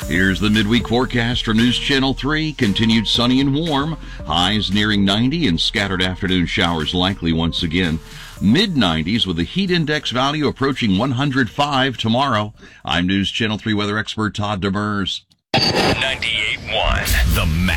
Here's the midweek forecast from News Channel 3. Continued sunny and warm. Highs nearing 90 and scattered afternoon showers likely once again. Mid-90s with the heat index value approaching 105 tomorrow. I'm News Channel 3 weather expert Todd Demers. 98.1 The